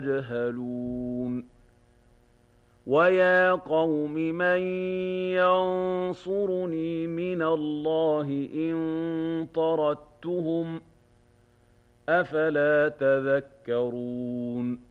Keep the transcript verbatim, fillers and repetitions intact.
يجهلون ويا قوم من ينصرني من الله إن طردتهم أفلا تذكرون